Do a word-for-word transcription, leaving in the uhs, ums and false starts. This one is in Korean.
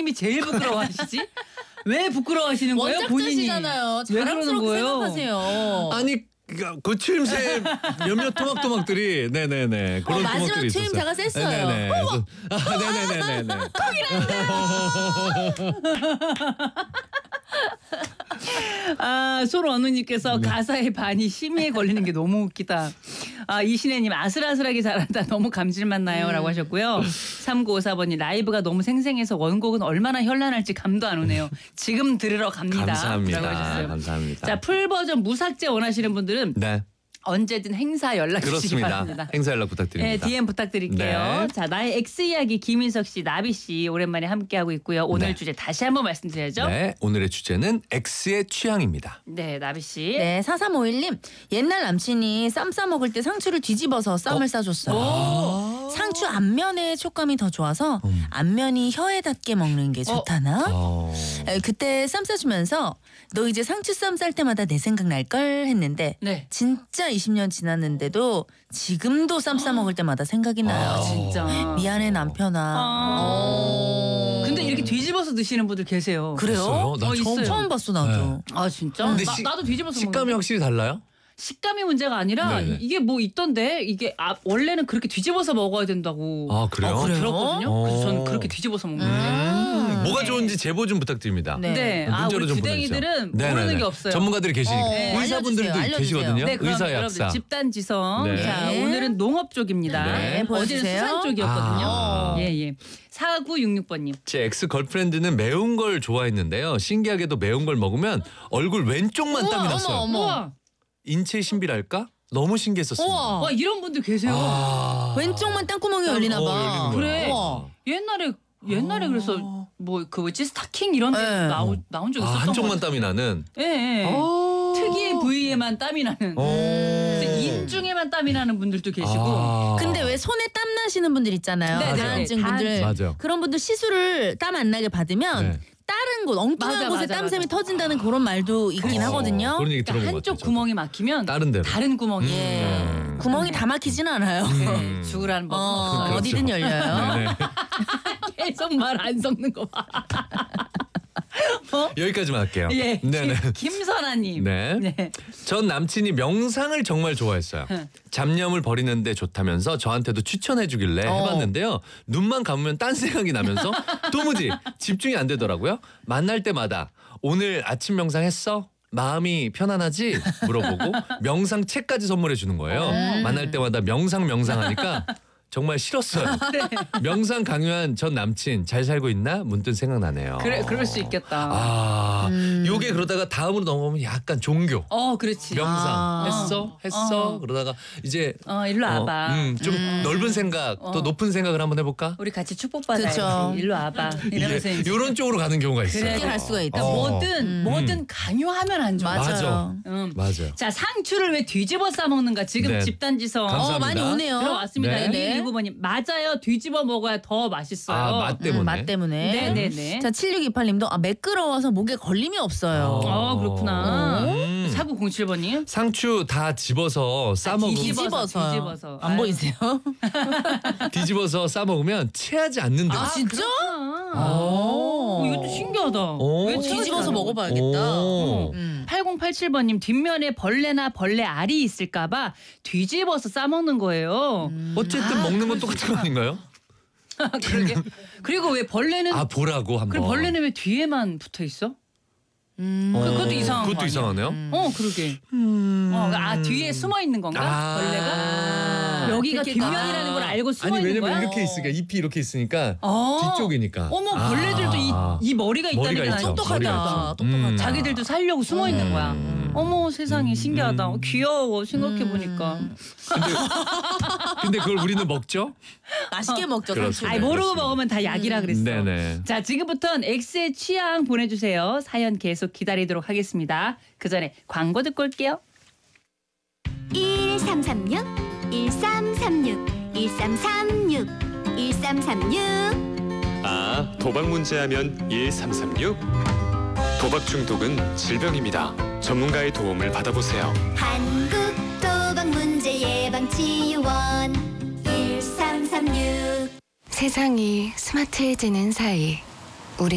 본인님이 제일 부끄러워하시지? 왜 부끄러워하시는 거예요? 본인이. 원작자시잖아요. 왜 그러는 자랑스럽게 거예요? 생각하세요. 아니 고추임새 몇몇 토막토막들이 네네네 그런 어, 마지막 토막들이 있었어요. 추임새가 셌어요. 네네네. 그래서- 아, 네네네네네. 아, 손원우님께서 네. 가사의 반이 심의에 걸리는 게 너무 웃기다. 아, 이신혜님 아슬아슬하게 잘한다. 너무 감질맛 나요. 음. 라고 하셨고요. 삼구오사 번님 라이브가 너무 생생해서 원곡은 얼마나 현란할지 감도 안 오네요. 지금 들으러 갑니다. 감사합니다. 라고 하셨어요. 감사합니다. 자, 풀 버전 무삭제 원하시는 분들은 네 언제든 행사 연락 주시기 그렇습니다. 바랍니다. 행사 연락 부탁드립니다. 네, 디엠 부탁드릴게요. 네. 자, 나의 X 이야기 김인석 씨, 나비 씨 오랜만에 함께하고 있고요. 오늘 네. 주제 다시 한번 말씀드려야죠. 네 오늘의 주제는 X의 취향입니다. 네, 나비 씨. 네, 사삼오일님 옛날 남친이 쌈 싸먹을 때 상추를 뒤집어서 쌈을 어? 싸줬어요. 아. 상추 앞면의 촉감이 더 좋아서 음. 앞면이 혀에 닿게 먹는 게 좋다나? 어. 에, 그때 쌈 싸주면서 너 이제 상추 쌈 쌀 때마다 내 생각 날걸 했는데 네. 진짜 이십 년 지났는데도 지금도 쌈 싸먹을 때마다 생각이 나요. 아, 진짜. 미안해 남편아. 아. 어. 근데 이렇게 뒤집어서 드시는 분들 계세요. 그래요? 있어요? 나 어, 처음 있어요. 처음 봤어 나도. 네. 아, 진짜? 근데 나, 시- 나도 뒤집어서 식감이 먹는데. 확실히 달라요? 식감이 문제가 아니라 네네. 이게 뭐 있던데 이게 아, 원래는 그렇게 뒤집어서 먹어야 된다고 아 그래요? 어, 그래요? 들었거든요. 그래서 저는 어. 그렇게 뒤집어서 먹는데. 음, 뭐가 네. 좋은지 제보 좀 부탁드립니다. 네. 네. 아, 문자로 우리 좀 주댕이들은 보내주세요. 모르는 네네네. 게 없어요. 전문가들이 계시니까 어, 의사분들도 알려주세요. 계시거든요. 네, 그럼 의사 여러분들 약사. 집단지성. 네. 자, 오늘은 농업 쪽입니다. 네, 어제는 보여주세요. 수산 쪽이었거든요. 아. 예, 예. 사구육육 번님. 제 엑스 걸프렌드는 매운 걸 좋아했는데요. 신기하게도 매운 걸 먹으면 얼굴 왼쪽만 우와, 땀이 났어요. 어머, 어머. 우와, 인체 신비랄까? 너무 신기했었습니다. 우와. 와, 이런 분들 계세요. 아. 왼쪽만 땅구멍이 열리나 어, 봐. 열리는 거야. 그래. 우와. 옛날에 옛날에 아. 그래서 뭐 그 뭐지 스타킹 이런 데 네. 나오, 나온 적 아, 있었던 한쪽만 것 같아요. 땀이 나는. 예, 예. 아. 특이의 부위에만 땀이 나는. 어. 그래서 인중에만 땀이 나는 분들도 계시고. 아. 근데 왜 손에 땀 나시는 분들 있잖아요. 네, 네, 다한증 네. 분들. 맞아요. 그런 분들 시술을 땀 안 나게 받으면 네. 다른 곳 엉뚱한 맞아, 곳에 맞아, 땀샘이 맞아. 터진다는 그런 말도 있긴 어, 하거든요. 그런 얘기 그러니까 들어본 것 한쪽 같아요. 구멍이 막히면 다른 데로. 다른 구멍이 예. 음. 구멍이 다 막히진 않아요. 음. 죽으라는 법. 어, 없어요. 그렇죠. 어디든 열려요. 네네. 계속 말 안 섞는 거 봐. 여기까지만 할게요. 예. 네네. 김, 김선아님. 네. 네. 전 남친이 명상을 정말 좋아했어요. 잡념을 버리는데 좋다면서 저한테도 추천해주길래 어. 해봤는데요. 눈만 감으면 딴 생각이 나면서 도무지 집중이 안 되더라고요. 만날 때마다 오늘 아침 명상했어? 마음이 편안하지? 물어보고 명상 책까지 선물해 주는 거예요. 음. 만날 때마다 명상 명상하니까 정말 싫었어요. 명상 강요한 전 남친 잘 살고 있나? 문득 생각나네요. 그래, 그럴 수 있겠다. 아, 음. 요게 그러다가 다음으로 넘어가면 약간 종교. 어, 그렇지. 명상 아. 했어 했어 어. 그러다가 이제 어, 일로 와봐. 어, 음, 좀 넓은 생각 또 어. 높은 생각을 한번 해볼까? 우리 같이 축복받아야지. 그쵸. 일로 와봐. 이러면서 이제. 이런 쪽으로 가는 경우가 있어요. 그래. 그렇게 갈 수가 있다. 그러니까 어. 뭐든 음. 뭐든 강요하면 안 좋아. 맞아요. 맞아. 음. 맞아요. 자, 상추를 왜 뒤집어 싸먹는가? 지금 네. 집단지성 감사합니다. 어, 많이 오네요. 들어왔습니다. 네. 이일이구 번님 맞아요. 뒤집어 먹어야 더 맛있어요. 아, 맛 때문에. 음, 맛 때문에. 네네네. 자, 칠육이팔님도 아, 매끄러워서 목에 걸림이 없어요. 아, 그렇구나. 음. 사구공칠 번님. 상추 다 집어서 싸 먹으면 뒤집어서요. 뒤집어서. 안 아유. 보이세요? 뒤집어서 싸 먹으면 체하지 않는데. 아, 진짜? 그렇구나. 오. 어, 이것도 신기하다. 오. 왜 뒤집어서 뒤집어서 먹어봐야겠다. 오. 음. 팔공팔칠 번님 뒷면에 벌레나 벌레 알이 있을까봐 뒤집어서 싸먹는 거예요. 어쨌든 먹는 건 똑같은 거 아닌가요? 그러게. 그리고 왜 벌레는 아 보라고 한번. 그럼 벌레는 왜 뒤에만 붙어 있어? 음. 어, 그것도 이상한 거 그것도 아니야? 이상하네요. 어, 그러게. 음. 어, 아 뒤에 숨어 있는 건가? 아. 벌레가? 여기가 그렇게 뒷면이라는 걸 알고 숨어 아니 있는 왜냐면 거야? 이렇게 있으니까 잎이 이렇게 있으니까 어. 뒤쪽이니까. 어머, 아. 벌레들도 이, 이 머리가 있다는 머리가 게 있죠. 난 똑똑하다. 머리가 있죠. 똑똑하다. 음. 자기들도 살려고 숨어 있는 거야. 음. 어머 세상에 신기하다. 음. 귀여워 생각해 보니까. 근데, 근데 그걸 우리는 먹죠? 맛있게 먹죠, 그렇습니다. 상추. 아이 모르고 그렇습니다. 먹으면 다 약이라 그랬어. 네네. 자 지금부터는 X의 취향 보내주세요. 사연 계속 기다리도록 하겠습니다. 그 전에 광고 듣고 올게요. 일삼삼육 일삼삼육 일삼삼육 일삼삼육 아, 도박 문제하면 일삼삼육? 도박 중독은 질병입니다. 전문가의 도움을 받아보세요. 한국도박문제예방치유원 일삼삼육 세상이 스마트해지는 사이